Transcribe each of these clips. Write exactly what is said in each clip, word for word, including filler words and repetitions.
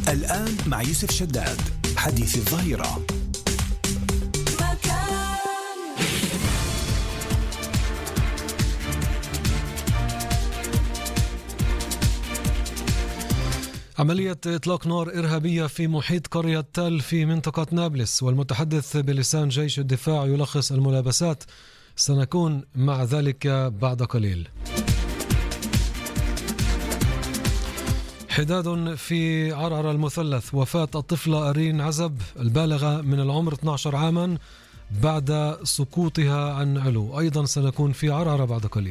الآن مع يوسف شداد حديث الظهيرة. عملية إطلاق نار إرهابية في محيط قرية تل في منطقة نابلس، والمتحدث بلسان جيش الدفاع يلخص الملابسات. سنكون مع ذلك بعد قليل. حداد في عرعر المثلث، وفاة الطفلة أرين عزب البالغة من العمر اثني عشر عاما بعد سقوطها عن علو. أيضا سنكون في عرعر بعد قليل.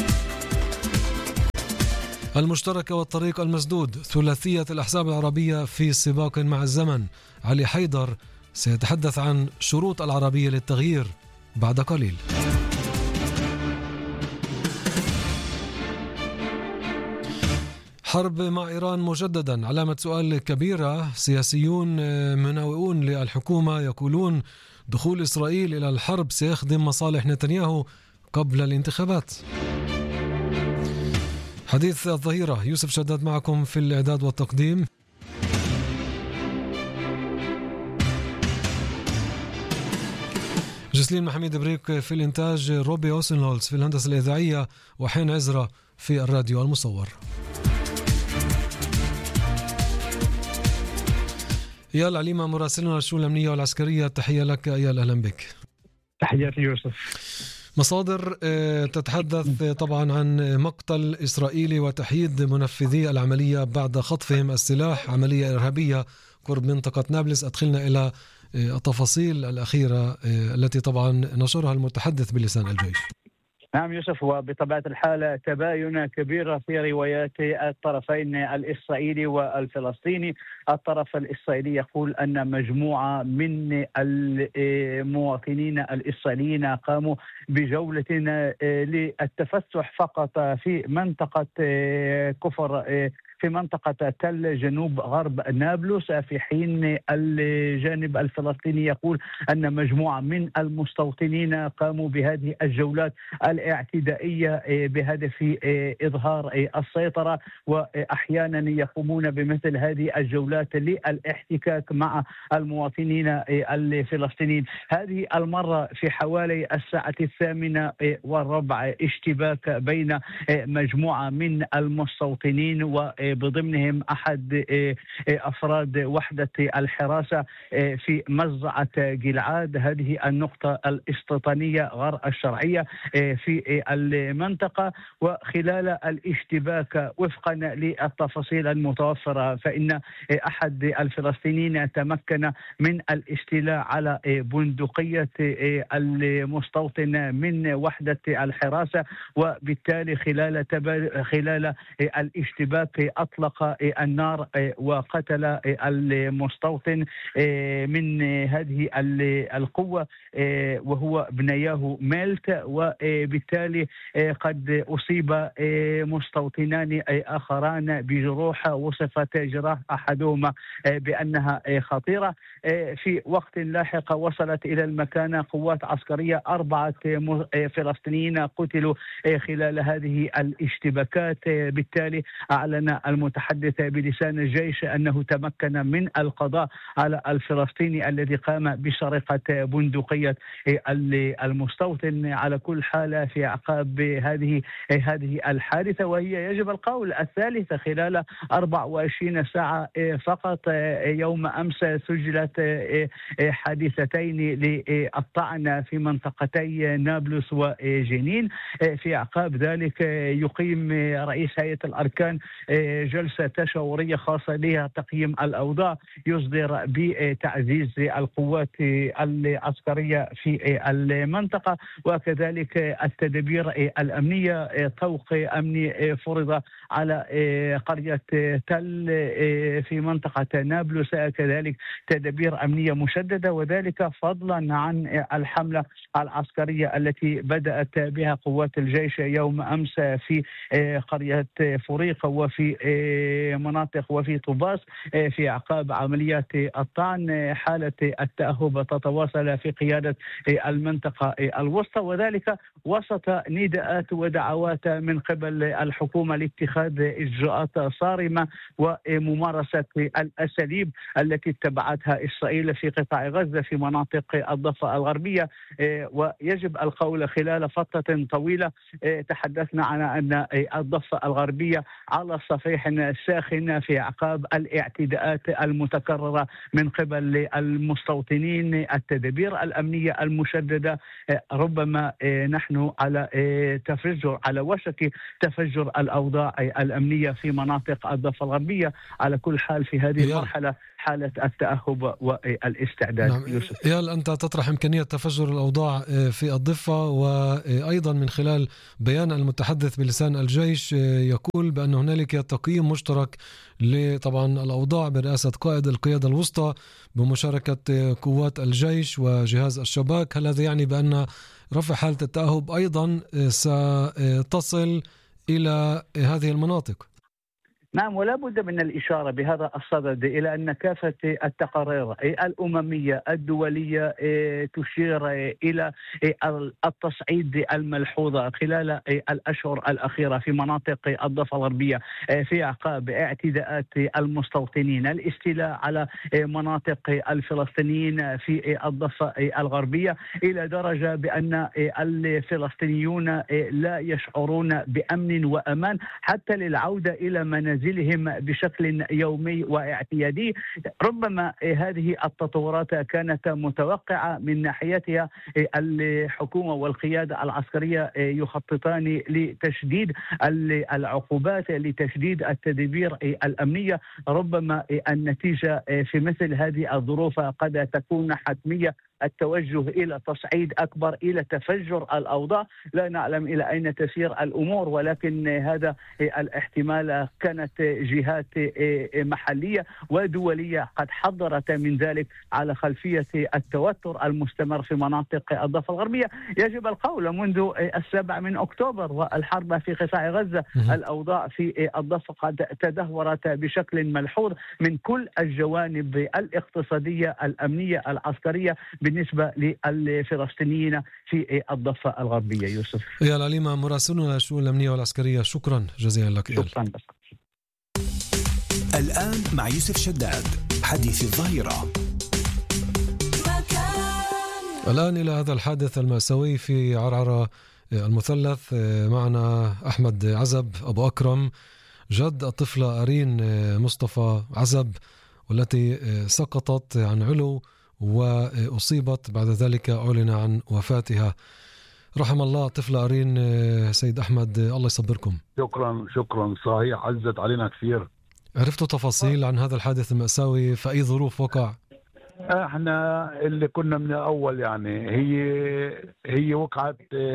المشتركة والطريق المسدود، ثلاثية الأحزاب العربية في سباق مع الزمن. علي حيدر سيتحدث عن شروط العربية للتغيير بعد قليل. حرب مع إيران مجددا، علامة سؤال كبيرة. سياسيون مناوئون للحكومة يقولون دخول إسرائيل إلى الحرب سيخدم مصالح نتنياهو قبل الانتخابات. حديث الظهيرة، يوسف شداد معكم في الإعداد والتقديم. جسلين محمد بريك في الإنتاج، روبي أوسنهولز في الهندسة الإذاعية، وحين عزرة في الراديو المصور. إيال عليمة مراسلنا الشؤون الأمنية والعسكرية، تحية لك إيال، أهلا بك. تحياتي يوسف. مصادر تتحدث طبعا عن مقتل إسرائيلي وتحييد منفذي العملية بعد خطفهم السلاح، عملية إرهابية قرب منطقة نابلس. أدخلنا إلى التفاصيل الأخيرة التي طبعا نشرها المتحدث بلسان الجيش. نعم يوسف، وبطبيعة الحال تباين كبير في روايات الطرفين الإسرائيلي والفلسطيني. الطرف الإسرائيلي يقول أن مجموعة من المواطنين الإسرائيليين قاموا بجولة للتفسح فقط في منطقة كفر في منطقة تل جنوب غرب نابلس، في حين الجانب الفلسطيني يقول أن مجموعة من المستوطنين قاموا بهذه الجولات الاعتدائية بهدف إظهار السيطرة، وأحيانا يقومون بمثل هذه الجولات للاحتكاك مع المواطنين الفلسطينيين. هذه المرة في حوالي الساعة الثامنة والربع اشتباك بين مجموعة من المستوطنين و بضمنهم أحد أفراد وحدة الحراسة في مزرعة جلعاد، هذه النقطة الاستيطانية غير الشرعية في المنطقة. وخلال الاشتباك وفقا للتفاصيل المتوفرة فإن أحد الفلسطينيين تمكن من الاستيلاء على بندقية المستوطن من وحدة الحراسة، وبالتالي خلال خلال الاشتباك أطلق النار وقتل المستوطن من هذه القوة وهو بنياه ميلت، وبالتالي قد أصيب مستوطنان آخران بجروح وصفت جراح أحدهما بأنها خطيرة. في وقت لاحق وصلت إلى المكان قوات عسكرية، أربعة فلسطينيين قتلوا خلال هذه الاشتباكات. بالتالي أعلن المتحدث بلسان الجيش أنه تمكن من القضاء على الفلسطيني الذي قام بسرقة بندقية المستوطن. على كل حال في أعقاب هذه هذه الحادثة، وهي يجب القول الثالثة خلال أربع وعشرين ساعة فقط، يوم أمس سجلت حادثتين للطعن في منطقتي نابلس وجنين. في أعقاب ذلك يقيم رئيس هيئة الأركان جلسة تشاورية خاصة لها تقييم الأوضاع، يصدر بتعزيز القوات العسكرية في المنطقة، وكذلك التدابير الأمنية. طوق أمني فرض على قرية تل في منطقة نابلس، كذلك تدابير أمنية مشددة، وذلك فضلا عن الحملة العسكرية التي بدأت بها قوات الجيش يوم أمس في قرية فريق وفي مناطق وفي طوباس. في أعقاب عمليات الطعن حالة التأهب تتواصل في قيادة المنطقة الوسطى، وذلك وسط وسط نداءات ودعوات من قبل الحكومة لاتخاذ إجراءات صارمة وممارسة الأساليب التي اتبعتها إسرائيل في قطاع غزة في مناطق الضفة الغربية. ويجب القول خلال فترة طويلة تحدثنا عن أن الضفة الغربية على صفيح ساخن في أعقاب الاعتداءات المتكررة من قبل المستوطنين، التدابير الأمنية المشددة. ربما نحن على تفجر على وشك تفجر الأوضاع الأمنية في مناطق الضفة الغربية. على كل حال في هذه المرحلة حالة التأهب والاستعداد. نعم. يال أنت تطرح إمكانية تفجر الأوضاع في الضفة، وأيضا من خلال بيان المتحدث بلسان الجيش يقول بأن هنالك تقييم مشترك لطبعا الأوضاع برئاسة قائد القيادة الوسطى بمشاركة قوات الجيش وجهاز الشباك. هل هذا يعني بأن رفع حالة التأهب أيضا ستصل إلى هذه المناطق؟ نعم، ولا بد من الإشارة بهذا الصدد إلى أن كافة التقارير الأممية الدولية تشير إلى التصعيد الملحوظ خلال الأشهر الأخيرة في مناطق الضفة الغربية في أعقاب اعتداءات المستوطنين، الاستيلاء على مناطق الفلسطينيين في الضفة الغربية، إلى درجة بأن الفلسطينيون لا يشعرون بأمن وأمان حتى للعودة إلى منازلهم بشكل يومي واعتيادي. ربما هذه التطورات كانت متوقعة من ناحيتها. الحكومة والقيادة العسكرية يخططان لتشديد العقوبات، لتشديد التدابير الأمنية. ربما النتيجة في مثل هذه الظروف قد تكون حتمية، التوجه إلى تصعيد أكبر، إلى تفجر الأوضاع. لا نعلم إلى أين تسير الأمور، ولكن هذا الاحتمال. كانت جهات محلية ودولية قد حذرت من ذلك على خلفية التوتر المستمر في مناطق الضفة الغربية. يجب القول منذ السابع من أكتوبر والحرب في قطاع غزة الأوضاع في الضفة قد تدهورت بشكل ملحوظ من كل الجوانب الاقتصادية، الأمنية، العسكرية بالنسبة للفلسطينيين في الضفة الغربية. يوسف يا العليمة، مراسلنا للشؤون الأمنية والعسكرية، شكرا جزيلا لك. شكرا. الآن مع يوسف شداد حديث الظهيرة. الآن إلى هذا الحادث المأساوي في عرعرة المثلث. معنا أحمد عزب أبو أكرم، جد الطفلة أرين مصطفى عزب، والتي سقطت عن علو وأصيبت بعد ذلك أعلن عن وفاتها. رحم الله طفلة أرين. سيد أحمد الله يصبركم. شكرا شكرا صحيح، عزت علينا كثير. عرفتوا تفاصيل عن هذا الحادث المأساوي؟ في أي ظروف وقع؟ احنا اللي كنا من الأول يعني هي هي وقعت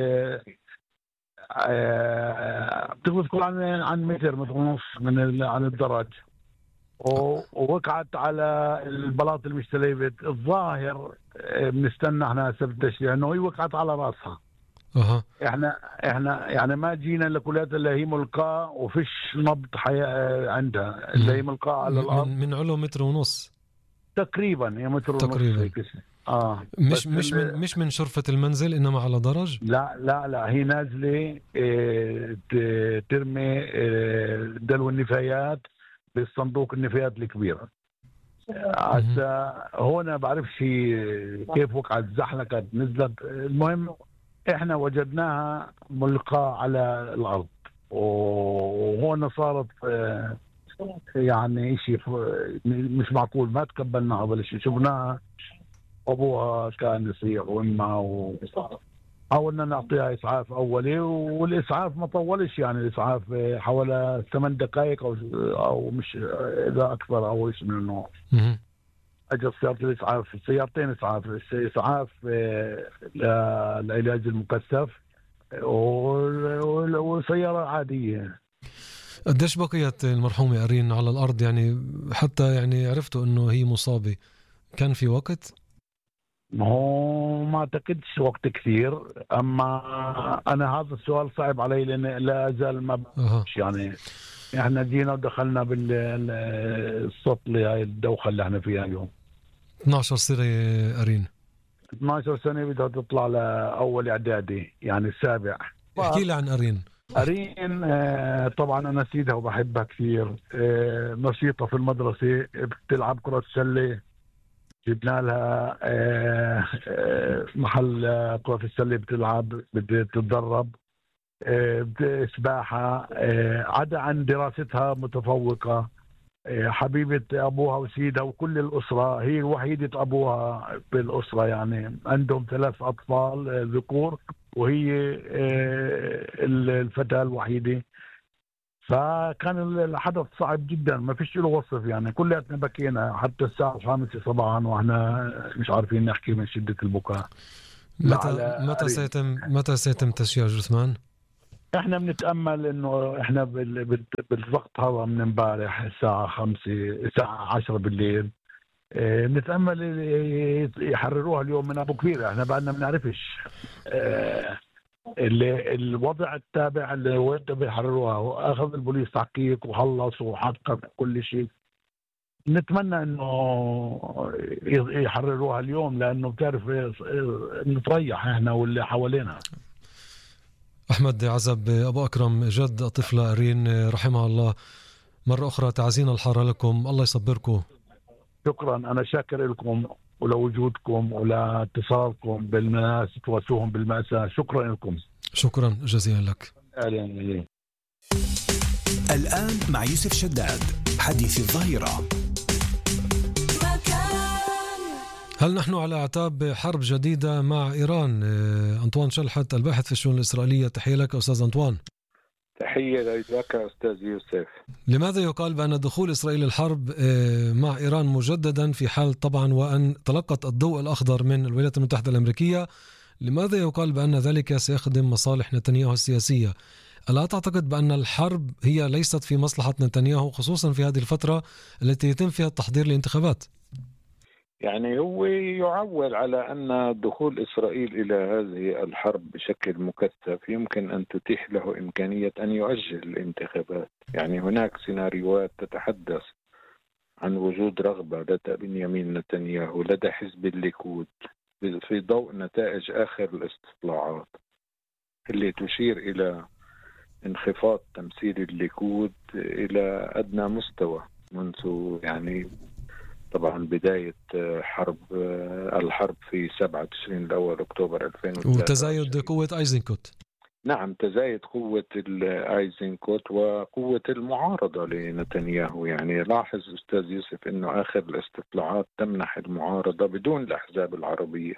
بتقدر تقول عن عن متر متر ونص من عن الدرج، ووقعت على البلاط المستليبت. الظاهر بنستنى احنا هسه بالتشريع انه هي وقعت على راسها. اها احنا احنا يعني ما جينا لكليات اللي هي ملقاه وفيش نبض حياة عندها، اللي هي ملقاه على الارض من, من علو متر ونص تقريبا، هي متر ونص تقريبا. اه مش مش من مش من شرفة المنزل، انما على درج. لا لا لا هي نازله اه ترمي اه دلو النفايات بالصندوق النفايات الكبيرة. هسه هون بعرفش كيف وقعت، زحلقت، نزلت. المهم احنا وجدناها ملقاة على الارض، وهون صارت يعني اشي مش معقول، ما تقبلناها ولا شيء. شفناها ابوها كان يصيح وامها، وحاولنا نعطيها اسعاف اولي، والاسعاف ما طولش يعني. الاسعاف حوالي ثمان دقائق او او مش اذا اكثر او ايش من النوع. اجت سياره الاسعاف، سيارتين اسعاف، اسعاف للعلاج المكثف وسياره عاديه. قديش بقيت المرحومه أرين على الارض يعني حتى يعني عرفتوا انه هي مصابه؟ كان في وقت؟ هو ما اعتقدش وقت كثير، اما انا هذا السؤال صعب علي لان لا ازال ما أه. يعني احنا جينا ودخلنا بالسطل هاي الدوخه اللي احنا فيها اليوم. اثنعش سنة أرين. اثني عشر سنة بدها تطلع لأول إعدادي يعني السابع. احكي لي عن أرين. أرين آه، طبعا أنا سيدها وبحبها كثير. آه، نشيطة في المدرسة، بتلعب كرة سلة. جبنا لها آه، آه، محل آه، كرة السلة بتلعب، بتتدرب. آه، سباحة. آه، عدا عن دراستها متفوقة. آه، حبيبة أبوها وسيدها وكل الأسرة. هي وحيدة أبوها بالأسرة، يعني عندهم ثلاث أطفال آه، ذكور، وهي آه، الفتاة الوحيدة. فكان الحدث صعب جدا، ما فيش له وصف يعني. كلياتنا بكينا حتى الساعة الخامسة صباحا واحنا مش عارفين نحكي من شدة البكاء. متى متى سيتم متى سيتم تشييع جثمان؟ احنا بنتامل انه احنا بال- بال- بالضغط هذا من امبارح الساعه خمسة الساعه عشرة بالليل. اه، بنتامل يحرروها اليوم من ابو كبير. احنا بعدنا ما بنعرفش اه، اللي الوضع التابع اللي وين بيحرروها. واخذ البوليس تحقيق وخلص وحقق كل شيء. نتمنى انه يحرروها اليوم، لانه بتعرف اه، نتريح احنا واللي حوالينا. أحمد عزب أبو أكرم، جد الطفلة أرين رحمها الله، مرة أخرى تعزينا الحارة لكم، الله يصبركم. شكرا، أنا شاكر لكم ولوجودكم ولاتصالكم بالناس تواسوهم بالمأساة. شكرا لكم. شكرا جزيلا لك. أهلا. الآن مع يوسف شداد حديث الظهيرة. هل نحن على أعتاب حرب جديدة مع إيران؟ أنطوان شلحت الباحث في الشؤون الإسرائيلية، تحية لك أستاذ أنطوان. تحية لك أستاذ يوسف. لماذا يقال بأن دخول إسرائيل الحرب مع إيران مجددا في حال طبعا وأن تلقت الضوء الأخضر من الولايات المتحدة الأمريكية، لماذا يقال بأن ذلك سيخدم مصالح نتنياهو السياسية؟ ألا تعتقد بأن الحرب هي ليست في مصلحة نتنياهو، خصوصا في هذه الفترة التي يتم فيها التحضير لانتخابات؟ يعني هو يعول على أن دخول إسرائيل إلى هذه الحرب بشكل مكثف يمكن أن تتيح له إمكانية أن يؤجل الانتخابات. يعني هناك سيناريوهات تتحدث عن وجود رغبة لدى بنيامين نتنياهو لدى حزب الليكود في ضوء نتائج آخر الاستطلاعات اللي تشير إلى انخفاض تمثيل الليكود إلى أدنى مستوى منذ يعني طبعا بداية حرب الحرب في سبعة تشرين الأول أكتوبر ألفين وثلاثة وتزايد قوة أيزنكوت. نعم، تزايد قوة الأيزنكوت وقوة المعارضة لنتنياهو. يعني لاحظ أستاذ يوسف أنه آخر الاستطلاعات تمنح المعارضة بدون الأحزاب العربية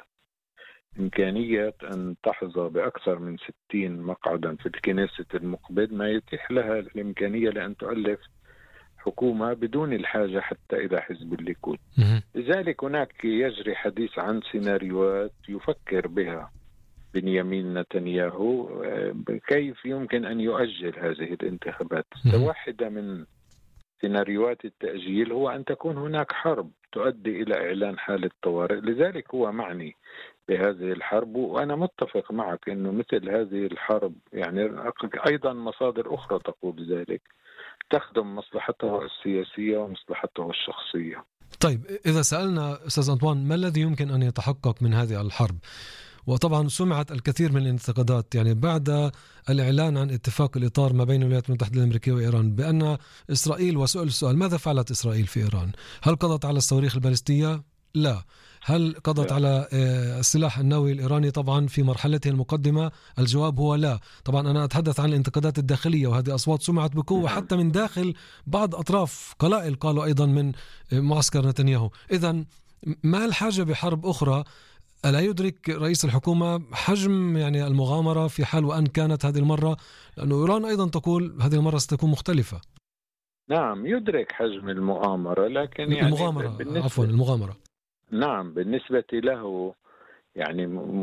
إمكانية أن تحظى بأكثر من ستين مقعدا في الكنيسة المقبل، ما يتيح لها الإمكانية لأن تؤلف حكومة بدون الحاجة حتى إلى حزب الليكود. لذلك هناك يجري حديث عن سيناريوهات يفكر بها بنيامين نتنياهو كيف يمكن أن يؤجل هذه الانتخابات. واحدة من سيناريوهات التأجيل هو أن تكون هناك حرب تؤدي إلى إعلان حالة طوارئ. لذلك هو معني بهذه الحرب، وأنا متفق معك أنه مثل هذه الحرب يعني أيضا مصادر أخرى تقول ذلك تخدم مصلحته السياسية ومصلحته الشخصية. طيب إذا سألنا أستاذ أنطوان ما الذي يمكن أن يتحقق من هذه الحرب؟ وطبعا سمعت الكثير من الانتقادات يعني بعد الإعلان عن اتفاق الإطار ما بين الولايات المتحدة الأمريكية وإيران بأن إسرائيل، وسؤال السؤال ماذا فعلت إسرائيل في إيران؟ هل قضت على الصواريخ البالستية؟ لا. هل قضت لا. على السلاح النووي الإيراني؟ طبعا في مرحلته المقدمة الجواب هو لا. طبعا أنا أتحدث عن الانتقادات الداخلية، وهذه أصوات سمعت بقوة حتى من داخل بعض أطراف قلائل قالوا أيضا من معسكر نتنياهو. إذن ما الحاجة بحرب أخرى؟ ألا يدرك رئيس الحكومة حجم يعني المغامرة في حال وأن كانت هذه المرة، لأنه إيران أيضا تقول هذه المرة ستكون مختلفة؟ نعم يدرك حجم المؤامرة، لكن يعني المغامرة بالنسبة... عفوا المغامرة نعم بالنسبة له يعني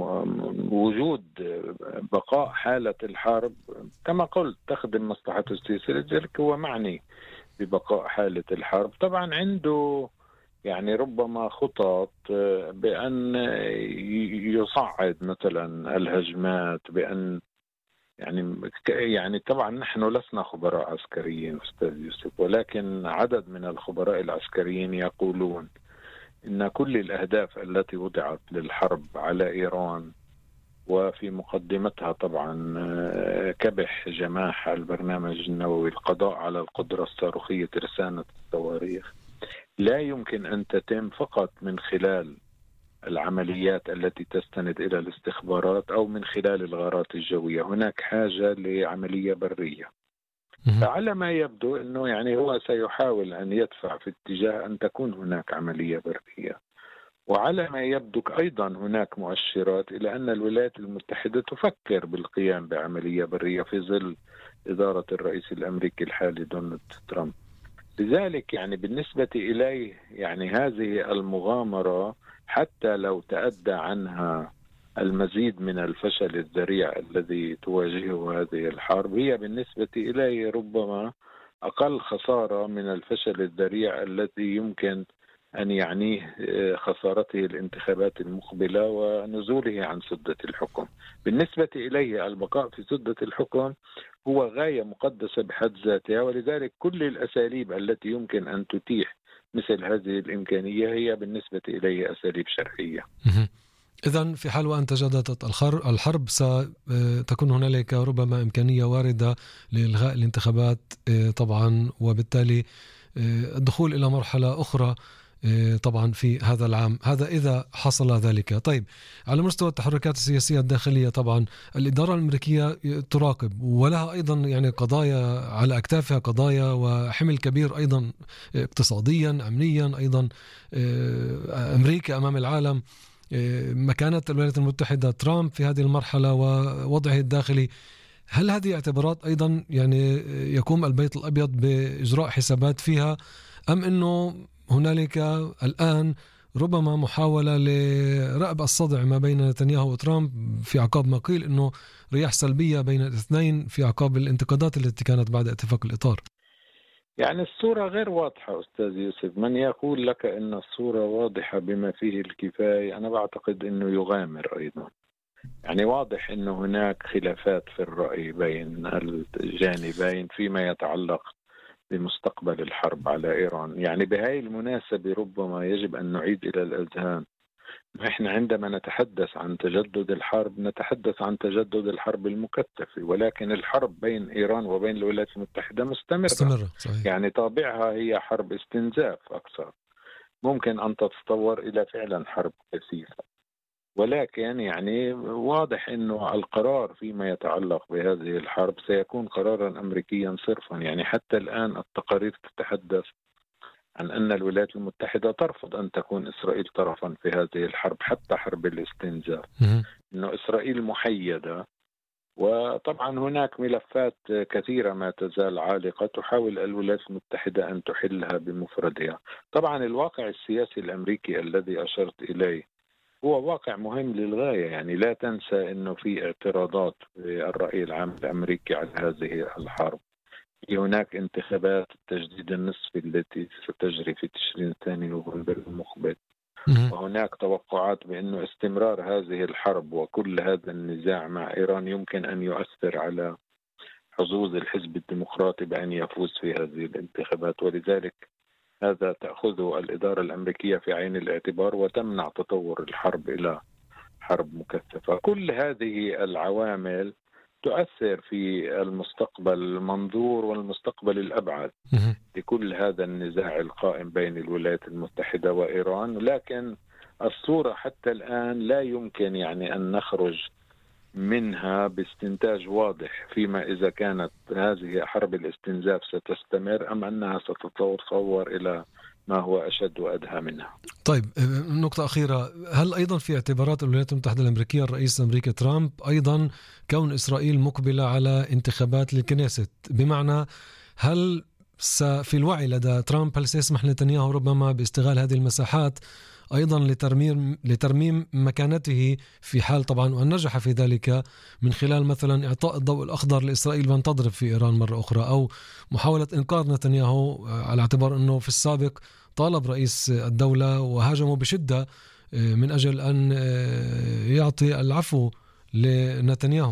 وجود بقاء حالة الحرب كما قلت تخدم مصلحته السياسية، لذلك هو معني ببقاء حالة الحرب. طبعا عنده يعني ربما خطط بأن يصعد مثلا الهجمات، بأن يعني يعني طبعا نحن لسنا خبراء عسكريين أستاذ يوسف، ولكن عدد من الخبراء العسكريين يقولون إن كل الأهداف التي وضعت للحرب على إيران، وفي مقدمتها طبعا كبح جماح البرنامج النووي، القضاء على القدرة الصاروخية ترسانة الصواريخ، لا يمكن أن تتم فقط من خلال العمليات التي تستند إلى الاستخبارات أو من خلال الغارات الجوية. هناك حاجة لعملية برية. فعلى ما يبدو أنه يعني هو سيحاول أن يدفع في اتجاه أن تكون هناك عملية برية. وعلى ما يبدو أيضا هناك مؤشرات إلى أن الولايات المتحدة تفكر بالقيام بعملية برية في ظل إدارة الرئيس الأمريكي الحالي دونالد ترامب. لذلك يعني بالنسبة إليه يعني هذه المغامرة حتى لو تأدى عنها المزيد من الفشل الذريع الذي تواجهه هذه الحرب، هي بالنسبة إليه ربما أقل خسارة من الفشل الذريع الذي يمكن أن يعنيه خسارته الانتخابات المقبلة ونزوله عن سدة الحكم. بالنسبة إليه البقاء في سدة الحكم هو غاية مقدسة بحد ذاتها، ولذلك كل الأساليب التي يمكن أن تتيح مثل هذه الإمكانية هي بالنسبة إليه أساليب شرعية. إذن في حال وأن تجددت الحرب ستكون هنالك ربما إمكانية واردة لإلغاء الانتخابات طبعا، وبالتالي الدخول إلى مرحلة أخرى طبعا في هذا العام، هذا إذا حصل ذلك. طيب، على مستوى التحركات السياسية الداخلية طبعا الإدارة الأمريكية تراقب، ولها أيضا يعني قضايا على أكتافها، قضايا وحمل كبير أيضا اقتصاديا أمنيا، أيضا أمريكا أمام العالم، مكانة الولايات المتحدة، ترامب في هذه المرحلة ووضعه الداخلي. هل هذه اعتبارات أيضا يعني يقوم البيت الأبيض بإجراء حسابات فيها، أم أنه هنالك الآن ربما محاولة لرأب الصدع ما بين نتنياهو وترامب في عقاب ما قيل أنه رياح سلبية بين الاثنين في عقاب الانتقادات التي كانت بعد اتفاق الإطار؟ يعني الصورة غير واضحة أستاذ يوسف. من يقول لك أن الصورة واضحة بما فيه الكفاية أنا بعتقد أنه يغامر أيضا. يعني واضح أن هناك خلافات في الرأي بين الجانبين فيما يتعلق بمستقبل الحرب على إيران. يعني بهاي المناسبة ربما يجب أن نعيد إلى الأذهان، نحن عندما نتحدث عن تجدد الحرب نتحدث عن تجدد الحرب المكثفة، ولكن الحرب بين إيران وبين الولايات المتحدة مستمرة, مستمرة. صحيح. يعني طابعها هي حرب استنزاف أكثر، ممكن أن تتطور إلى فعلا حرب كثيفة، ولكن يعني واضح أنه القرار فيما يتعلق بهذه الحرب سيكون قرارا أمريكيا صرفا. يعني حتى الآن التقارير تتحدث عن أن الولايات المتحدة ترفض أن تكون إسرائيل طرفا في هذه الحرب، حتى حرب الاستنزاف، أنه إسرائيل محيدة. وطبعا هناك ملفات كثيرة ما تزال عالقة تحاول الولايات المتحدة أن تحلها بمفردها. طبعا الواقع السياسي الأمريكي الذي أشرت إليه هو واقع مهم للغاية. يعني لا تنسى أنه في اعتراضات الرأي العام الأمريكي على هذه الحرب. هناك انتخابات التجديد النصفي التي ستجري في تشرين الثاني نوفمبر المقبل، وهناك توقعات بأنه استمرار هذه الحرب وكل هذا النزاع مع إيران يمكن أن يؤثر على حظوظ الحزب الديمقراطي بأن يفوز في هذه الانتخابات، ولذلك هذا تأخذه الإدارة الأمريكية في عين الاعتبار وتمنع تطور الحرب إلى حرب مكثفة. كل هذه العوامل تؤثر في المستقبل المنظور والمستقبل الأبعد لكل هذا النزاع القائم بين الولايات المتحدة وإيران. لكن الصورة حتى الآن لا يمكن يعني أن نخرج منها باستنتاج واضح فيما إذا كانت هذه حرب الاستنزاف ستستمر أم أنها ستتطور إلى ما هو أشد وأدهى منها. طيب، نقطة أخيرة، هل أيضا في اعتبارات الولايات المتحدة الأمريكية الرئيس الأمريكي ترامب أيضا كون إسرائيل مقبلة على انتخابات للكنيست؟ بمعنى هل في الوعي لدى ترامب هل سيسمح نتنياهو ربما باستغلال هذه المساحات أيضا لترميم لترميم مكانته في حال طبعا وأن نجح في ذلك، من خلال مثلا إعطاء الضوء الأخضر لإسرائيل بأن تضرب في إيران مرة أخرى، أو محاولة إنقاذ نتنياهو على اعتبار أنه في السابق طالب رئيس الدولة وهاجمه بشدة من أجل أن يعطي العفو لنتنياهو؟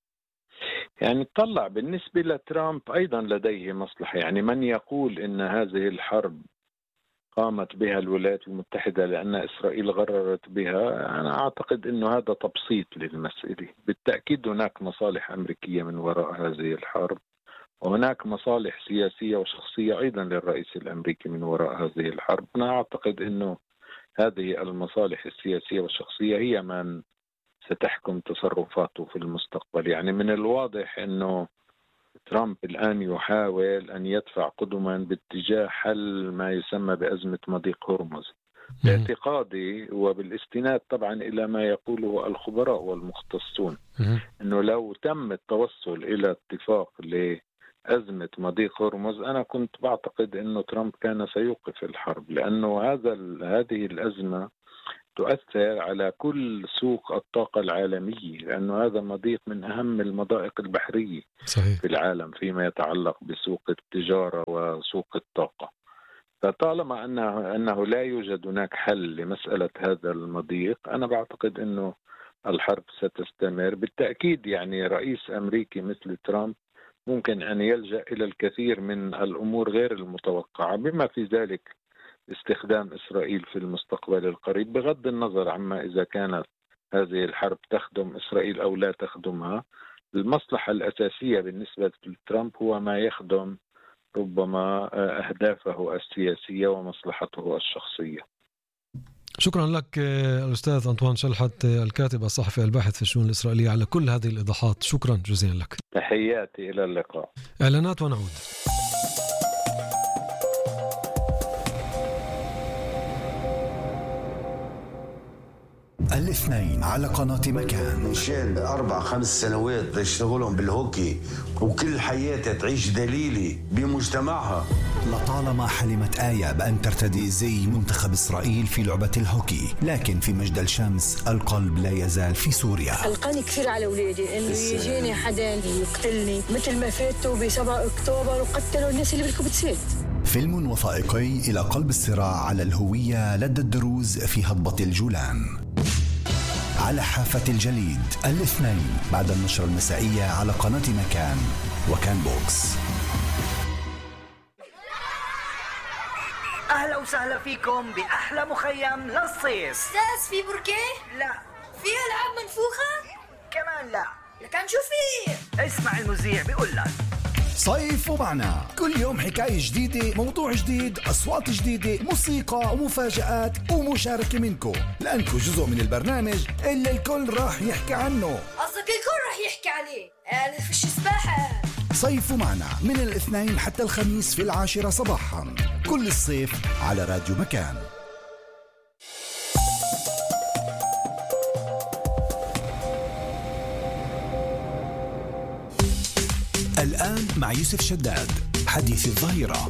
يعني طلع بالنسبة لترامب أيضا لديه مصلحة. يعني من يقول إن هذه الحرب قامت بها الولايات المتحدة لأن إسرائيل غررت بها، أنا أعتقد أنه هذا تبسيط للمسألة. بالتأكيد هناك مصالح أمريكية من وراء هذه الحرب، وهناك مصالح سياسية وشخصية أيضا للرئيس الأمريكي من وراء هذه الحرب. أنا أعتقد أنه هذه المصالح السياسية والشخصية هي من ستحكم تصرفاته في المستقبل. يعني من الواضح أنه ترامب الآن يحاول أن يدفع قدما باتجاه حل ما يسمى بأزمة مضيق هرمز. باعتقادي وبالاستناد طبعا إلى ما يقوله الخبراء والمختصون، أنه لو تم التوصل إلى اتفاق لأزمة مضيق هرمز، أنا كنت بعتقد أنه ترامب كان سيوقف الحرب، لأنه هذا هذه الأزمة تؤثر على كل سوق الطاقة العالمية، لأنه هذا مضيق من أهم المضائق البحرية صحيح. في العالم فيما يتعلق بسوق التجارة وسوق الطاقة. فطالما أنه, أنه لا يوجد هناك حل لمسألة هذا المضيق، أنا بعتقد أنه الحرب ستستمر. بالتأكيد يعني رئيس أمريكي مثل ترامب ممكن أن يلجأ إلى الكثير من الأمور غير المتوقعة، بما في ذلك استخدام إسرائيل في المستقبل القريب، بغض النظر عما إذا كانت هذه الحرب تخدم إسرائيل أو لا تخدمها. المصلحة الأساسية بالنسبة لترامب هو ما يخدم ربما أهدافه السياسية ومصلحته الشخصية. شكرا لك الأستاذ أنطوان شلحت، الكاتب الصحفي الباحث في الشؤون الإسرائيلية، على كل هذه الإيضاحات. شكرا جزيلا لك. تحياتي، إلى اللقاء. إعلانات ونعود. الاثنين على قناة مكان. من شان أربع خمس سنوات يشتغلهم بالهوكي وكل حياتها تعيش دليلي بمجتمعها. لطالما حلمت آية بأن ترتدي زي منتخب إسرائيل في لعبة الهوكي، لكن في مجد الشمس القلب لا يزال في سوريا. قلقاني كثير على أولادي إنه يجيني حدا يقتلني مثل ما فاتوا بسبعة أكتوبر وقتلوا الناس اللي بالكوبتسات. فيلم وثائقي إلى قلب الصراع على الهوية لدى الدروز في هضبة الجولان، على حافة الجليد، الاثنين بعد النشرة المسائية على قناة مكان وكان بوكس. أهلا وسهلا فيكم بأحلى مخيم للصيف. أستاذ في بركة؟ لا. في ألعاب منفوخة؟ كمان لا. لكن شو في؟ اسمع المذيع بيقول لك صيف ومعنا، كل يوم حكاية جديدة، موضوع جديد، أصوات جديدة، موسيقى ومفاجآت ومشاركة منكم، لأنكم جزء من البرنامج اللي الكل راح يحكي عنه. قصدك الكل راح يحكي عليه؟ أنا فيش سباحة. صيف ومعنا من الاثنين حتى الخميس في العاشرة صباحا، كل الصيف على راديو مكان. الآن مع يوسف شداد، حديث الظهيرة.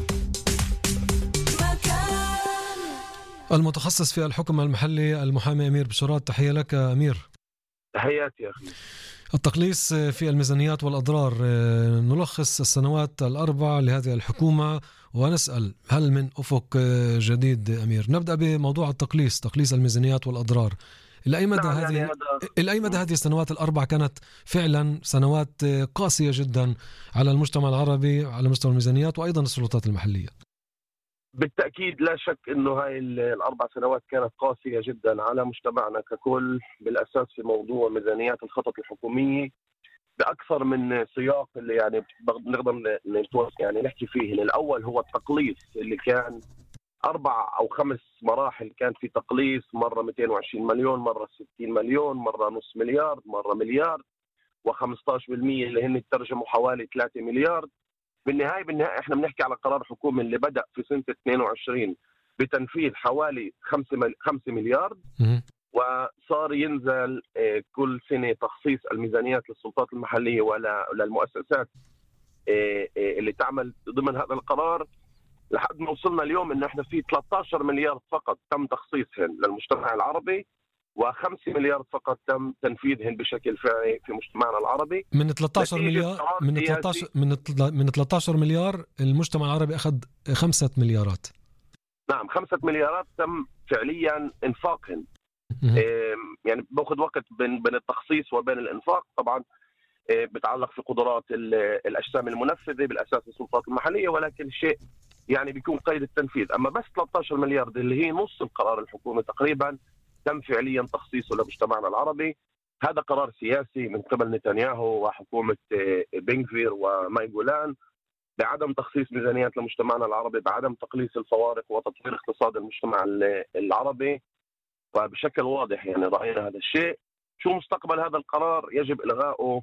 المتخصص في الحكم المحلي المحامي أمير بشارات، تحية لك أمير. تحياتي يا أخي. التقليص في الميزانيات والأضرار، نلخص السنوات الأربع لهذه الحكومة ونسأل هل من أفق جديد أمير؟ نبدأ بموضوع التقليص، تقليص الميزانيات والأضرار. إلى أي مدى هذه يعني إلى أي مدى هذه السنوات الأربع كانت فعلا سنوات قاسية جدا على المجتمع العربي على مستوى الميزانيات وأيضا السلطات المحلية؟ بالتأكيد لا شك إنه هاي الأربع سنوات كانت قاسية جدا على مجتمعنا ككل، بالأساس في موضوع ميزانيات الخطط الحكومية بأكثر من سياق اللي يعني نقدر يعني نحكي فيه. الأول هو التقليص اللي كان أربع أو خمس مراحل، كان في تقليص مرة مئتين وعشرين مليون، مرة ستين مليون، مرة نص مليار، مرة مليار، وخمسة عشر بالمئة اللي هن ترجموا حوالي ثلاثة مليار. بالنهاية بالنهاية احنا بنحكي على قرار حكومي اللي بدأ في سنة اثنين وعشرين بتنفيذ حوالي خمسة مليار، وصار ينزل كل سنة تخصيص الميزانيات للسلطات المحلية ولا للمؤسسات اللي تعمل ضمن هذا القرار، لحد ما وصلنا اليوم إن احنا في ثلاثة عشر مليار فقط تم تخصيصهن للمجتمع العربي، وخمسة مليار فقط تم تنفيذهن بشكل فعلي في مجتمعنا العربي. من ثلاثة عشر مليار من ثلاثة عشر من من ثلاثة عشر مليار المجتمع العربي أخذ خمسة مليارات. نعم، خمسة مليارات تم فعليا انفاقهن. يعني باخذ وقت بين بين التخصيص وبين الانفاق، طبعا بتعلق في قدرات الاجسام المنفذه بالاساس السلطات المحليه، ولكن شيء يعني بيكون قيد التنفيذ. أما بس ثلاثة عشر مليار اللي هي نص القرار الحكومي تقريبا تم فعليا تخصيصه لمجتمعنا العربي. هذا قرار سياسي من قبل نتنياهو وحكومة بنغفير وماي جولان بعدم تخصيص ميزانيات لمجتمعنا العربي، بعدم تقليص الفوارق وتطوير اقتصاد المجتمع العربي. وبشكل واضح يعني رأينا هذا الشيء. شو مستقبل هذا القرار؟ يجب إلغائه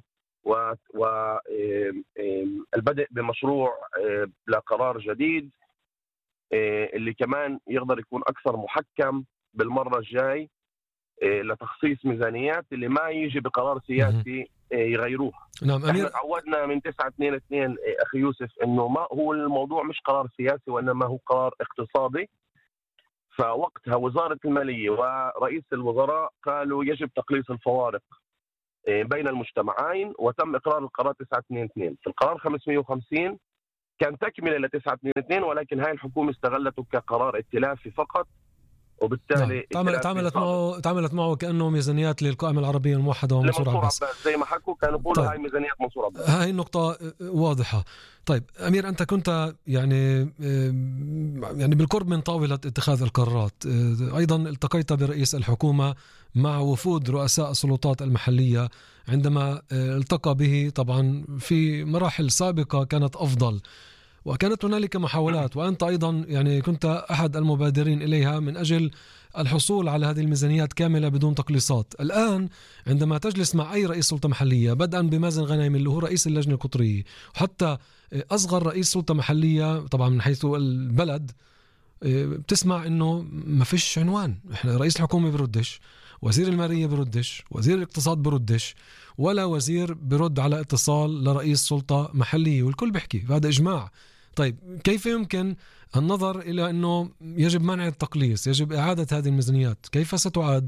والبدء بمشروع لقرار جديد اللي كمان يقدر يكون أكثر محكم بالمرة الجاي لتخصيص ميزانيات اللي ما يجي بقرار سياسي يغيروها. نعم أمير. احنا تعودنا من تسعة اثنين اثنين أخي يوسف إنه ما هو الموضوع مش قرار سياسي وإنما هو قرار اقتصادي. فوقتها وزارة المالية ورئيس الوزراء قالوا يجب تقليص الفوارق بين المجتمعين، وتم إقرار القرار تسعة اثنين اثنين. في القرار خمسمئة وخمسين كان تكملة ل تسعة اثنين اثنين، ولكن هاي الحكومة استغلته كقرار ائتلافي فقط، وبالتالي نعم. تعاملت معه تعاملت معه كأنه ميزانيات للقائمة العربية الموحدة ومنصور عباس زي ما حكوا كانوا يقولوا طيب. هاي ميزانيات منصور عباس. هاي النقطة واضحة. طيب أمير، أنت كنت يعني يعني بالقرب من طاولة اتخاذ القرارات، أيضا التقيت برئيس الحكومة مع وفود رؤساء السلطات المحلية عندما التقى به طبعا في مراحل سابقة كانت أفضل، وكانت هنالك محاولات، وأنت أيضا يعني كنت أحد المبادرين إليها من أجل الحصول على هذه الميزانيات كاملة بدون تقليصات. الآن عندما تجلس مع أي رئيس سلطة محلية بدءا بمازن غنايم اللي هو رئيس اللجنة القطرية، وحتى أصغر رئيس سلطة محلية طبعا من حيث البلد، بتسمع إنه ما فيش عنوان. إحنا رئيس الحكومة بردش، وزير المالية بردش، وزير الاقتصاد بردش، ولا وزير برد على اتصال لرئيس سلطة محلية، والكل بيحكي هذا إجماع. طيب كيف يمكن النظر إلى أنه يجب منع التقليص، يجب إعادة هذه الميزانيات؟ كيف ستعاد؟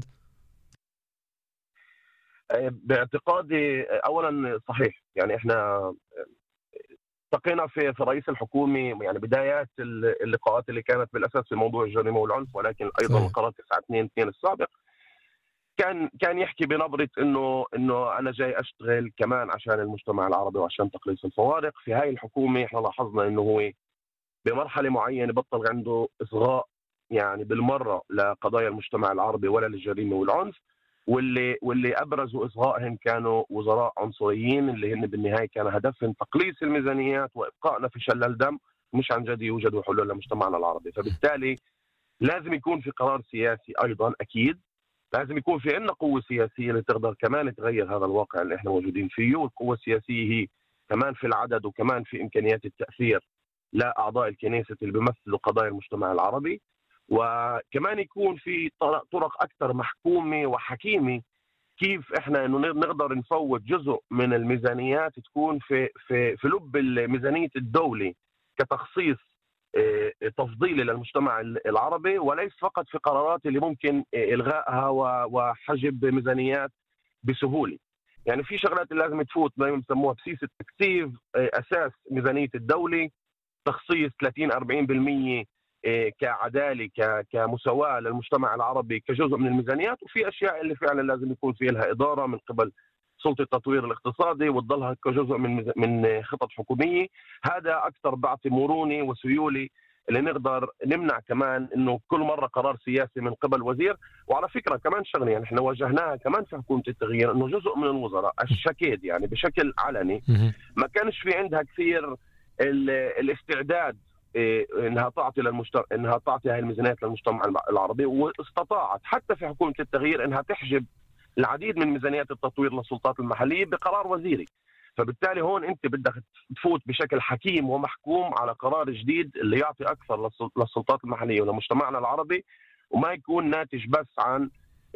باعتقادي أولا صحيح، يعني إحنا التقينا في في رئيس الحكومة يعني بدايات اللقاءات اللي كانت بالأساس في موضوع الجريمة والعنف، ولكن أيضا القرار تسعة اثنين اثنين السابق كان كان يحكي بنبرة إنه إنه أنا جاي أشتغل كمان عشان المجتمع العربي وعشان تقليص الفوارق. في هاي الحكومة إحنا لاحظنا إنه هو بمرحلة معينة بطل عنده إصغاء يعني بالمرة لقضايا المجتمع العربي ولا للجريمة والعنف، واللي واللي أبرزوا إصغائهم كانوا وزراء عنصريين اللي هن بالنهاية كان هدفهم تقليص الميزانيات وإبقائنا في شلال دم، مش عن جد يوجدوا حلول لمجتمعنا العربي. فبالتالي لازم يكون في قرار سياسي أيضا، أكيد لازم يكون في عندنا قوة سياسية اللي تقدر كمان تغير هذا الواقع اللي احنا موجودين فيه، والقوة السياسية هي كمان في العدد وكمان في إمكانيات التأثير لأعضاء الكنيسة اللي بيمثلوا قضايا المجتمع العربي، وكمان يكون في طرق أكثر محكومة وحكيمة كيف احنا انه نقدر نفوت جزء من الميزانيات تكون في في في لب ميزانية الدولة كتخصيص تفضيلي للمجتمع العربي، وليس فقط في قرارات اللي ممكن إلغائها وحجب ميزانيات بسهولة. يعني في شغلات اللي لازم تفوت دائما بسموها بسيس التكثيف، أساس ميزانية الدولة، تخصيص ثلاثين أربعين بالمئة كعدالة كمساواة للمجتمع العربي كجزء من الميزانيات، وفي أشياء اللي فعلا لازم يكون في لها إدارة من قبل سلطة التطوير الاقتصادي وتضلها كجزء من من خطط حكومية. هذا أكثر بعطي مرونة وسيولة اللي نقدر نمنع كمان إنه كل مرة قرار سياسي من قبل وزير. وعلى فكرة كمان شغلة يعني إحنا واجهناها كمان في حكومة التغيير، إنه جزء من الوزراء الشكيد يعني بشكل علني ما كانش في عندها كثير الاستعداد انها تعطي للمجتمع انها تعطي هاي الميزانيات للمجتمع العربي، واستطاعت حتى في حكومة التغيير انها تحجب العديد من ميزانيات التطوير للسلطات المحلية بقرار وزيري. فبالتالي هون انت بدك تفوت بشكل حكيم ومحكوم على قرار جديد اللي يعطي اكثر للسلطات المحلية ولمجتمعنا العربي، وما يكون ناتج بس عن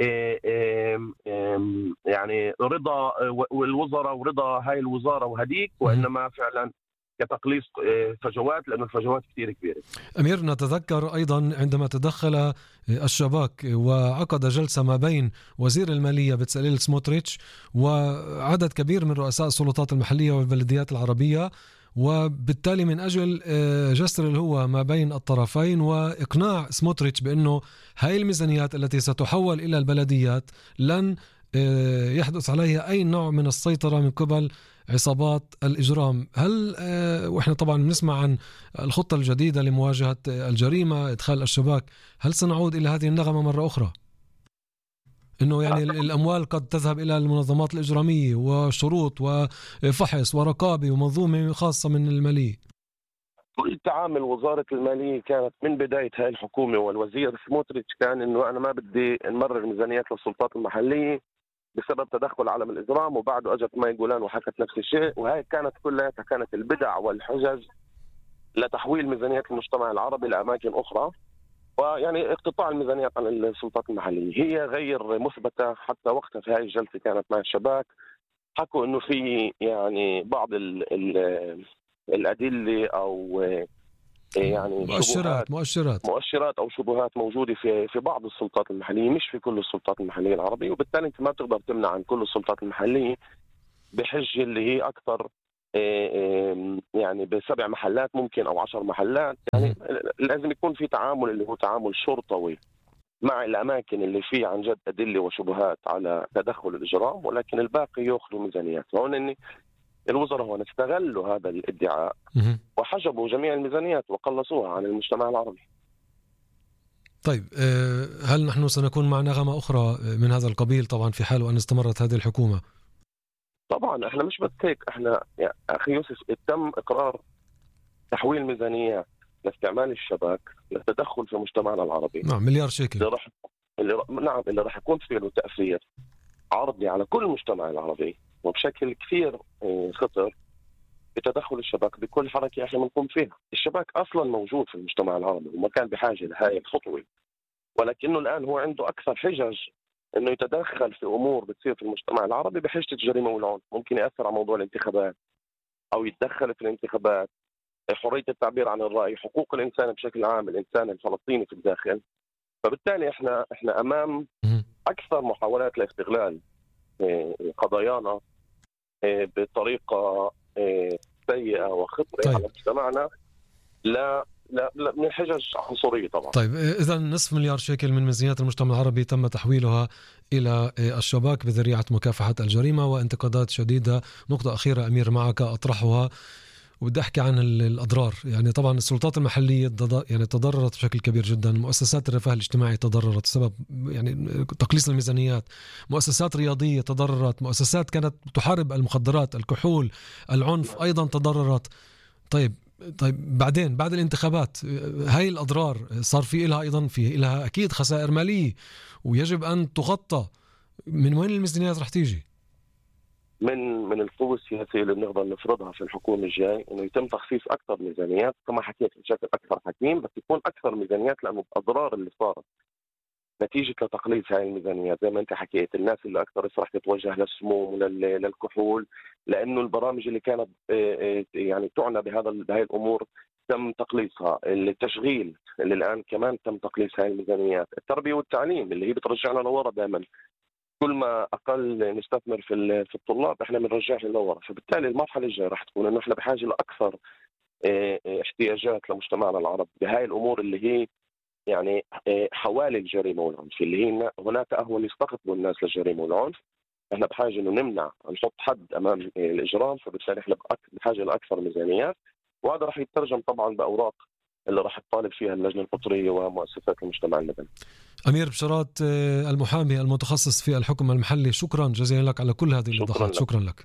يعني رضا الوزراء ورضا هاي الوزارة وهديك، وإنما فعلا كتقليص فجوات، لأن الفجوات كثير كبيرة. أمير، نتذكر أيضا عندما تدخل الشباك وعقد جلسة ما بين وزير المالية بتساليل سموتريتش وعدد كبير من رؤساء السلطات المحلية والبلديات العربية، وبالتالي من أجل جسر الهوى ما بين الطرفين وإقناع سموتريتش بأنه هاي الميزانيات التي ستحول إلى البلديات لن يحدث عليها أي نوع من السيطرة من قبل عصابات الإجرام. هل وإحنا طبعا بنسمع عن الخطة الجديدة لمواجهة الجريمة، إدخال الشباك، هل سنعود إلى هذه النغمة مرة أخرى؟ إنه يعني الأموال قد تذهب إلى المنظمات الإجرامية وشروط وفحص ورقابة ومنظومة خاصة من المالية. كل تعامل وزارة المالية كانت من بداية هاي الحكومة والوزير سموتريتش كان إنه أنا ما بدي نمرر ميزانيات للسلطات المحلية بسبب تدخل عالم الإجرام، وبعده أجت ماي جولان وحكت نفس الشيء. وهي كانت كلها كانت البدع والحجج لتحويل ميزانيات المجتمع العربي لأماكن أخرى، ويعني اقتطاع الميزانيات عن السلطات المحلية. هي غير مثبتة. حتى وقتها في هاي الجلسة كانت مع الشباك حكوا إنه في يعني بعض ال ال الأدلة أو يعني مؤشرات مؤشرات مؤشرات أو شبهات موجودة في في بعض السلطات المحلية، مش في كل السلطات المحلية العربية، وبالتالي أنت ما بتقدر تمنع عن كل السلطات المحلية بحجة اللي هي أكثر يعني بسبع محلات ممكن أو عشر محلات. يعني لازم يكون في تعامل اللي هو تعامل شرطوي مع الأماكن اللي فيه عن جد أدلة وشبهات على تدخل الإجرام، ولكن الباقي يأخذوا ميزانيات. هون إني الوزراء هون استغلوا هذا الادعاء وحجبوا جميع الميزانيات وقلصوها عن المجتمع العربي. طيب هل نحن سنكون مع نغمة أخرى من هذا القبيل طبعا في حال وأن استمرت هذه الحكومة؟ طبعا احنا مش بس هيك، احنا يا أخي يوسف تم إقرار تحويل ميزانيات لاستعمال الشباك للتدخل في مجتمعنا العربي. نعم مليار شيكل. اللي رح... اللي... نعم اللي راح يكون فيه له تأثير عرضي على كل المجتمع العربي وبشكل كثير خطر بتدخل الشباك بكل حركة احنا بنقوم فيها. الشباك أصلا موجود في المجتمع العربي وما كان بحاجة لهذه الخطوة، ولكنه الآن هو عنده أكثر حجج إنه يتدخل في أمور بتصير في المجتمع العربي بحجة الجريمة والعنف. ممكن يأثر على موضوع الانتخابات أو يتدخل في الانتخابات، حرية التعبير عن الرأي، حقوق الإنسان بشكل عام، الإنسان الفلسطيني في الداخل. فبالتالي احنا احنا أمام أكثر محاولات لاستغلال قضايانا بطريقة سيئة وخطرة طيب. على مجتمعنا لا لا لا من حجج عنصرية طبعا. طيب إذا نصف مليار شيكل من ميزانيات المجتمع العربي تم تحويلها إلى الشباك بذريعة مكافحة الجريمة وانتقادات شديدة. نقطة أخيرة أمير معك أطرحها وبدي أحكي عن الأضرار. يعني طبعا السلطات المحلية يعني تضررت بشكل كبير جدا، مؤسسات الرفاه الاجتماعي تضررت بسبب يعني تقليص الميزانيات، مؤسسات رياضية تضررت، مؤسسات كانت تحارب المخدرات، الكحول، العنف أيضا تضررت. طيب طيب بعدين بعد الانتخابات هاي الأضرار صار في إلها أيضا في إلها أكيد خسائر مالية ويجب أن تغطى. من وين الميزانيات رح تيجي؟ من من القوة السياسية اللي بنقدر نفرضها في الحكومة الجاي إنه يتم تخصيص أكثر ميزانيات، كما حكيت بشكل أكثر حكيم، بس يكون أكثر ميزانيات لأنه الأضرار اللي صارت نتيجة لتقليص هاي الميزانيات زي ما أنت حكيت، الناس اللي أكثر راح تتوجه للسموم وللكحول، لأنه البرامج اللي كانت يعني تعنى بهذا بهاي الأمور تم تقليصها، التشغيل اللي الآن كمان تم تقليص هاي الميزانيات، التربية والتعليم اللي هي بترجعنا لورا دائما. كل ما اقل نستثمر في في الطلاب احنا بنرجعها لورا. فبالتالي المرحله الجايه راح تكون انه احنا بحاجه لاكثر احتياجات لمجتمعنا العربي بهاي الامور اللي هي يعني حوالي الجريمه والعنف، اللي هي هناك اهون يستقطبوا الناس للجريمه والعنف. احنا بحاجه انه نمنع نحط حد امام الاجرام، فبالتالي احنا بحاجه لاكثر ميزانيات، وهذا راح يترجم طبعا باوراق اللي راح تطالب فيها اللجنه القطريه ومؤسسات المجتمع المدني. أمير بشارات المحامي المتخصص في الحكم المحلي، شكرا جزيلا لك على كل هذه الإيضاحات. شكرا لك.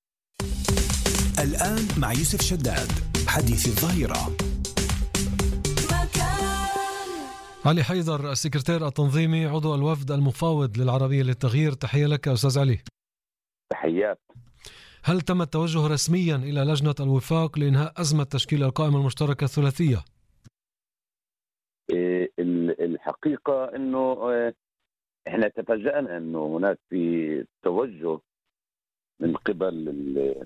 الآن مع يوسف شداد حديث الظهيرة. علي حيدر السكرتير التنظيمي عضو الوفد المفاوض للعربية للتغيير، تحية لك أستاذ علي. تحيات. هل تم التوجه رسميا إلى لجنة الوفاق لإنهاء أزمة تشكيل القائمة المشتركة الثلاثية؟ الحقيقة أنه إحنا تفاجأنا أنه هناك في توجه من قبل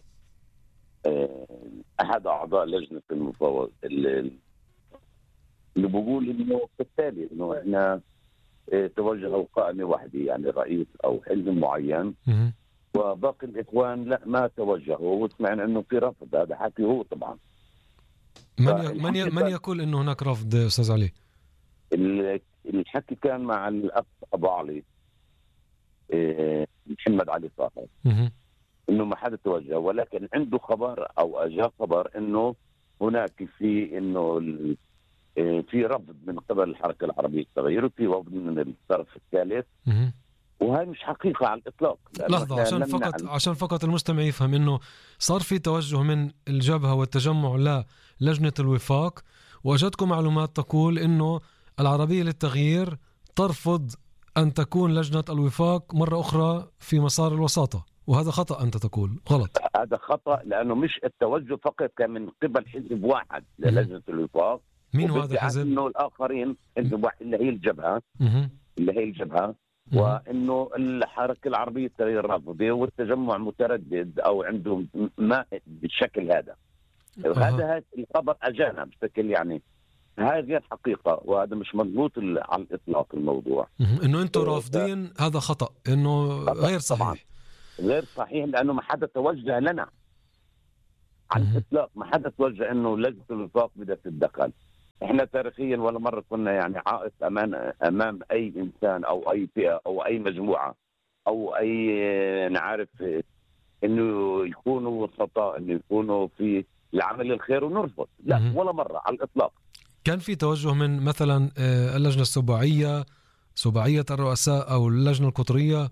أحد أعضاء لجنة المفاوض اللي بيقول أنه بالتالي أنه إحنا توجهوا قائمة واحدة، يعني رئيس أو حزب معين، وباقي الإخوان لا ما توجهوا، وسمعنا أنه في رفض. هذا حكي هو طبعا. من من من يقول أنه هناك رفض أستاذ علي؟ الحكي كان مع الأخ أبو علي محمد علي صالح انه ما حدا توجه، ولكن عنده خبر او اجى خبر انه هناك في انه في رفض من قبل الحركه العربيه للتغيير وفي رفض من الطرف الثالث، وهي مش حقيقه على الاطلاق. لحظه عشان فقط عشان فقط المستمع يفهم انه صار في توجه من الجبهه والتجمع للجنه الوفاق، واجتكم معلومات تقول انه العربيه للتغيير ترفض ان تكون لجنه الوفاق مره اخرى في مسار الوساطه، وهذا خطا انت تقول غلط. هذا خطا لانه مش التوجه فقط كان من قبل حزب واحد للجنه الوفاق. مين هو هذا الحزب؟ انه الاخرين حزب واحد اللي هي الجبهه اللي هي الجبهه وانه الحركه العربيه التغيير رافضه والتجمع متردد او عندهم ما بالشكل هذا. أه. هذا الخبر اجانا بشكل يعني هذه غير حقيقه، وهذا مش مضبوط على الاطلاق. الموضوع انه انتم رافضين هذا خطا، انه غير صحيح. طبعا غير صحيح لانه ما حدا توجه لنا على الاطلاق، ما حدا توجه انه لجنه الوفاق بدها تتدخل. احنا تاريخيا ولا مره كنا يعني عائق امام امام اي انسان او اي فئه او اي مجموعه او اي نعرف انه يكونوا وسطاء، انه يكونوا في العمل الخير ونرفض، لا م- ولا مره على الاطلاق. كان في توجه من مثلا اللجنه السباعيه، سباعيه الرؤساء او اللجنه القطريه؟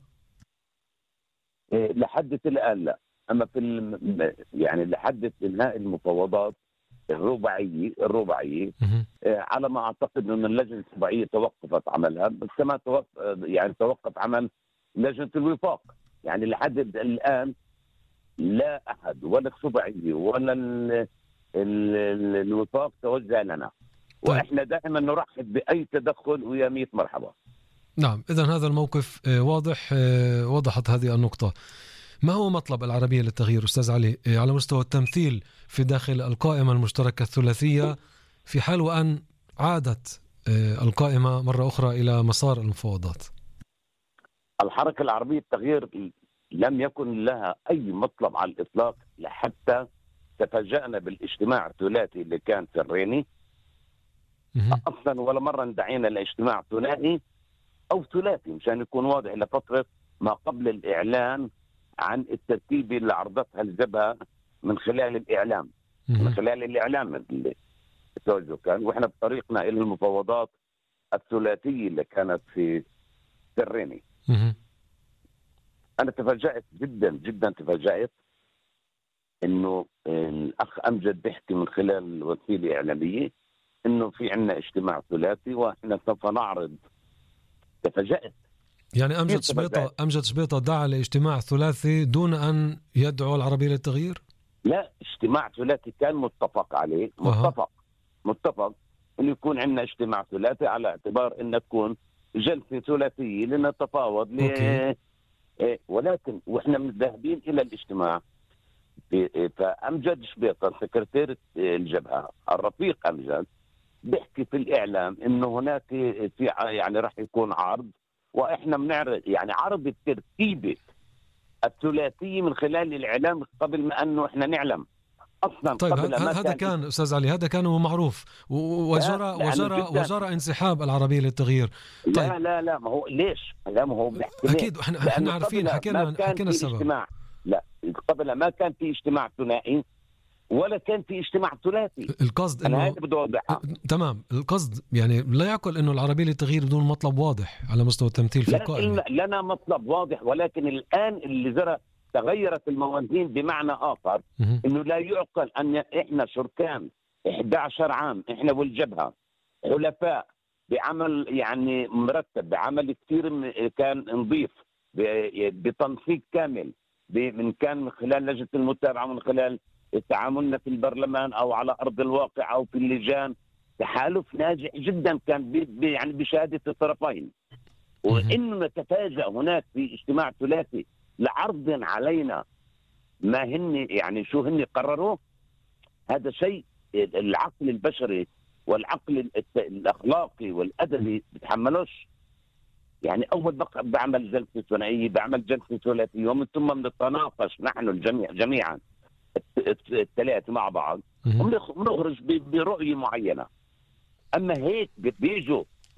لحد الان لا، اما في الم... يعني لحد انهاء المفاوضات الرباعيه الرباعيه آه على ما اعتقد ان اللجنه السباعيه توقفت عملها، بس كما توقف يعني توقف عمل لجنه الوفاق. يعني لحد الان لا احد ولا السباعيه ولا ال... ال... ال... الوفاق توجه لنا. طيب. واحنا دائما نرحب باي تدخل ويا مية مرحبا. نعم، اذا هذا الموقف واضح، وضحت هذه النقطه. ما هو مطلب العربية للتغيير أستاذ علي على مستوى التمثيل في داخل القائمة المشتركة الثلاثية في حال وأن عادت القائمة مرة أخرى إلى مسار المفاوضات؟ الحركة العربية للتغيير لم يكن لها أي مطلب على الإطلاق، لحتى تفاجأنا بالاجتماع الثلاثي اللي كان في الريني. أصلا ولا مرة ندعينا لاجتماع ثنائي أو ثلاثي مشان يكون واضح لفترة ما قبل الإعلان عن الترتيب اللي عرضتها الجبهة من خلال الإعلام من خلال الإعلام اللي التوجه كان، وإحنا بطريقنا إلى المفاوضات الثلاثية اللي كانت في الريني. أنا تفاجأت جدا جدا تفاجأت إنه الأخ أمجد بيحكي من خلال الوسيلة الإعلامية إنه في عنا اجتماع ثلاثي وإحنا سوف نعرض. تفاجأت. يعني أمجد شبيطة أمجد شبيطة دعا لاجتماع ثلاثي دون أن يدعو العربية للتغيير؟ لا، اجتماع ثلاثي كان متفق عليه، متفق أه. متفق إنه يكون عندنا اجتماع ثلاثي على اعتبار إنه تكون جلسة ثلاثية لنتفاوض ل... إيه، ولكن وإحنا ذاهبين إلى الاجتماع فأمجد شبيطة سكرتير الجبهة الرفيق أمجد بيحكي في الإعلام إنه هناك في يعني راح يكون عرض، واحنا بنعرض يعني عرض الترتيبه الثلاثيه من خلال الاعلام قبل ما انه احنا نعلم اصلا. طيب قبل هذا هذا كان استاذ علي، هذا كان معروف وجرى وجرى وجرى انسحاب العربيه للتغيير. طيب لا لا لا ما هو ليش؟ لا ما هو اكيد احنا احنا عارفين، حكينا حكينا السبب. اجتماع لا قبل ما كان في اجتماع ثنائي ولا كان في اجتماع ثلاثي. القصد انه هذا بدي اوضحها. تمام، القصد يعني لا يعقل انه العربيه للتغيير بدون مطلب واضح على مستوى التمثيل في القائمه. لنا مطلب واضح، ولكن الان اللي جرى تغيرت الموازين بمعنى اخر، انه لا يعقل ان احنا شركان إحدى عشر عام احنا والجبهه حلفاء بعمل يعني مرتب، بعمل كثير كان نظيف بتنسيق كامل، من كان من خلال لجنه المتابعه ومن خلال تعاملنا في البرلمان او على ارض الواقع او في اللجان، تحالف ناجح جدا كان بي بي يعني بشهاده الطرفين. وانه نتفاجأ هناك في اجتماع ثلاثي لعرض علينا ما هن يعني شو هن قرروا، هذا شيء العقل البشري والعقل الاخلاقي والادبي بتحملوش. يعني اول بقى بعمل جلسه ثنائيه، بعمل جلسه ثلاثيه، ومن ثم بنتناقش نحن الجميع جميعا الثلاثه مع بعض ونخرج برؤيه معينه. اما هيك بيجوا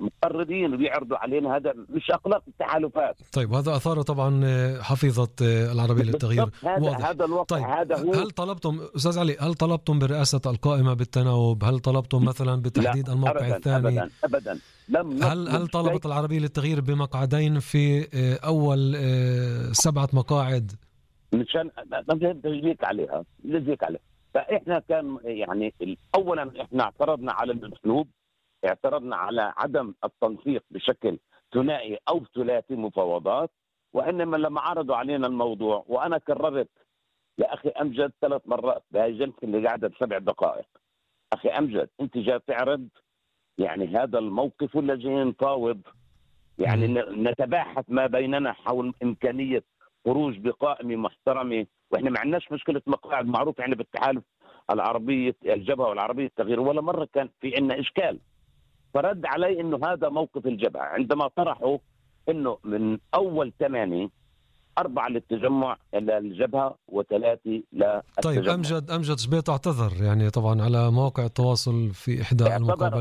مقررين وبيعرضوا علينا، هذا مش أخلاق التحالفات. طيب هذا أثار طبعا حفيظة العربية للتغيير. هذا واضح. هذا الوقت. طيب هذا هو. هل طلبتم أستاذ علي، هل طلبتم برئاسة القائمة بالتناوب؟ هل طلبتم مثلا بتحديد لا الموقع أبداً الثاني؟ أبدا أبدا لم هل هل طلبت العربية للتغيير بمقعدين في أول سبعة مقاعد؟ مشان تجيك عليها تجيك عليها فإحنا كان يعني أولا إحنا اعترضنا على الأسلوب، اعترضنا على عدم التنسيق بشكل ثنائي أو ثلاثي مفاوضات. وإنما لما عرضوا علينا الموضوع، وأنا كررت لأخي أمجد ثلاث مرات بهاي الجلسة اللي قعدت سبع دقائق، أخي أمجد أنت جاي تعرض يعني هذا الموقف ولا جاي نفاوض؟ يعني نتباحث ما بيننا حول إمكانية خروج بقائمة محترمة، وإحنا ما عندناش مشكلة مقاعد، معروف يعني بالتحالف العربية الجبهة والعربية التغيير، ولا مرة كان في عنا إشكال. فرد علي إنه هذا موقف الجبهة عندما طرحوا إنه من أول ثمانية أربعة للتجمع للجبهة وثلاثة للتجمع. طيب أمجد أمجد شبيط اعتذر يعني طبعا على مواقع التواصل في إحدى المقابلات.